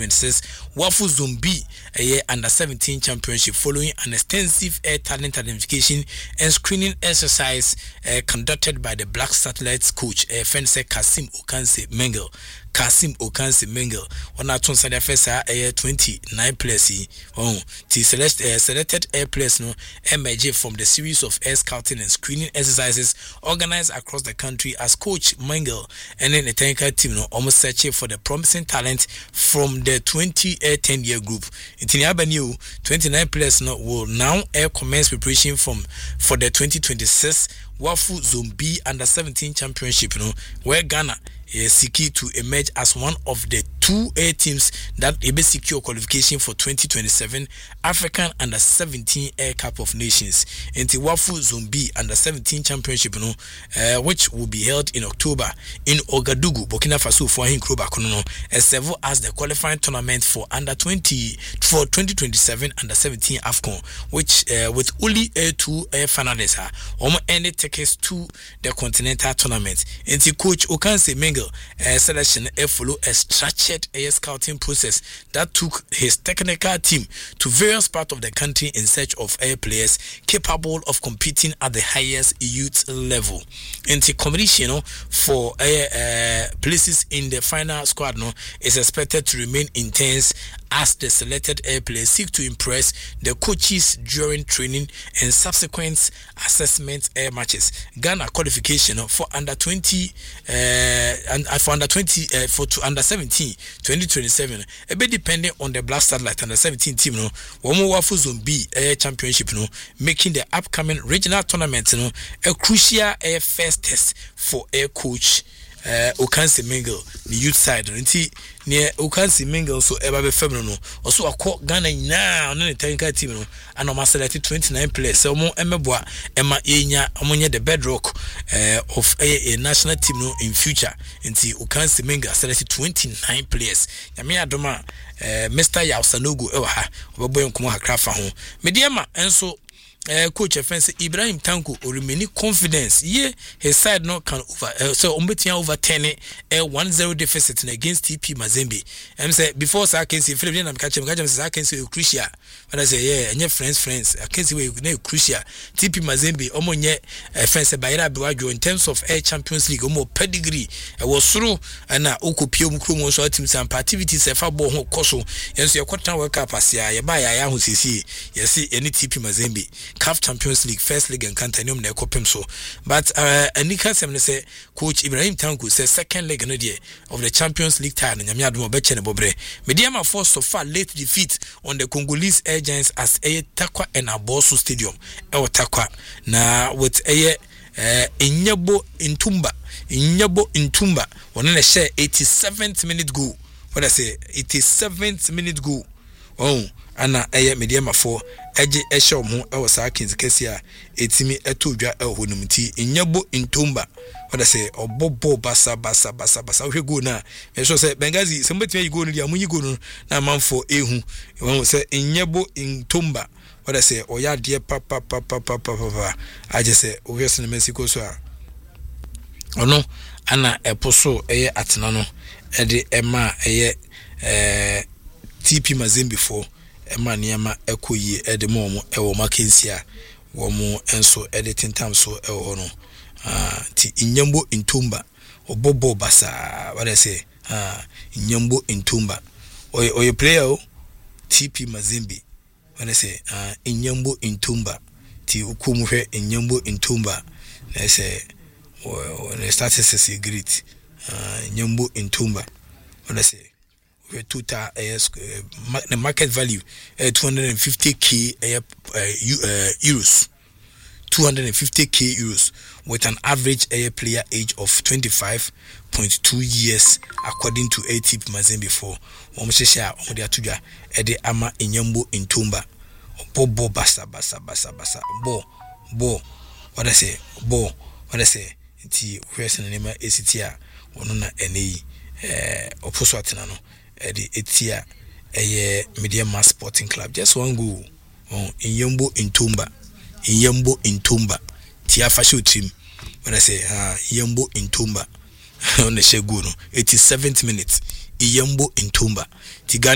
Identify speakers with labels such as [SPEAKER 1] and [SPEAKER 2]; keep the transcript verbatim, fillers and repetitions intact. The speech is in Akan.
[SPEAKER 1] twenty-six Wafu Zombi a under seventeen championship following an extensive air talent identification and screening exercise uh, conducted by the Black Satellites coach uh, Fense Kasim Okanse Mengel. Kasim Okanse Mengel on our turn side first air twenty-nine players oh the select, uh, selected air players no emerged from the series of air scouting and screening exercises organized across the country as coach Mengel and then the technical team no almost searching for the promising talent from the twenty ten year group. In Tinyabanu, twenty-nine players no will now air commence preparation from for the twenty twenty-six Wafu Zombi under seventeen championship no where Ghana is seeking to emerge as one of the two A teams that will secure qualification for twenty twenty-seven African under seventeen Air Cup of Nations. In the Wafu Zombi under seventeen championship no uh, which will be held in October in Ouagadougou, Burkina Faso for Hinkroba Kono as serve as the qualifying tournament for under twenty for twenty twenty-seven under seventeen AFCON, which uh, with only uh, two uh, finalists are um, any tickets to the continental tournament. In the coach Okanse Mengel uh, selection uh, follow a structured air scouting process that took his technical team to various parts of the country in search of air players capable of competing at the highest youth level. And the competition no, for air uh, places in the final squad no, is expected to remain intense as the selected air players seek to impress the coaches during training and subsequent assessment air matches. Ghana qualification no, for under twenty uh, and uh, for under twenty uh, for to under seventeen twenty twenty-seven a bit depending on the Black Satellite under seventeen team no one more Wafu Zombi air championship no making the upcoming regional tournament no a crucial air first test for air coach uh, Okanse Mengel the youth side nti near Okanse Mengel so eba be fem no also akọ Ghana nyina on the technical team no and o selected twenty-nine players so mo emeboa ema yenya omonye the bedrock uh, of a, a national team no in future nti Okanse Mengel selected twenty-nine players nyame adoma uh, Mister Yausanogo ewa ha obeboy nkomo hakra fa ho mediama enso Uh, coach offense Ibrahim Tanko or remaining confidence yeah his side no can over uh, so umbetia over ten a uh, one zero deficit against T P Mazembe. I'm say before so I can see Philip and catch him catch him I can see crucial but I say yeah and your friends friends I can see we no crucial T P Mazembe omonye offense Bayera Biwajo in terms of air Champions League omo pedigree I was through and na okopie mu krom so team some activities e fa bo ho koso yenso yekwota world cup asia ye ba ya ya ho sisi yesi any T P Mazembe C A F Champions League first league and Cantanium na ekopem so but uh anika sem ne say coach Ibrahim Tanko say second leg no dey of the Champions League tie nyame adom obeche ne bobre mediama force so far late defeat on the Congolese Air Giants as a Takwa and Abosu Stadium e Takwa na with a uh Inyabo Intumba Inyabo Intumba one na share eighty-seventh minute goal what I say eighty-seventh minute goal oh ana eye mediama for eje ehye omo e wo saa kins kesia etimi etodwa ehonum ti Inyabo Intumba what I say obobo basa basa basa basa hwe go na me so say Bengazi somebody you go no dia munyi go no na manfo ehu won say Inyabo Intumba what I say oya de papa papa papa papa I just say obvious na Mexico so a ono ana eposo eye atena no e de ema eye eh T P Mazembe for ema niama ekoyi e de mo mo e wo Mackenzie a wo mo enso editing time so e wo no ah ti Inyabo Intumba obobo basa what I say ah Inyabo Intumba oy oy player o T P Mazembe what I say ah Inyabo Intumba ti ukumuhwe Inyabo Intumba na say when statistics is great ah Inyabo Intumba what I say we total uh, the market value uh, two hundred fifty k uh, uh, euros two hundred fifty k euros with an average uh, player age of twenty-five point two years according to A T P Mazembe for omshesha omde atudwa e de ama Inyabo Intumba bobo basa basa basa basa bo bo what I say bo what I say ti hwese na nema esitia wono na eneyi eh oposo atena no Edi etia eye Mediama Sporting Club just one goal on Inyabo Intumba Inyabo Intumba tia fashion team when I say ah Inyabo Intumba on the shego no eighty-seventh minute Inyabo Intumba Tigana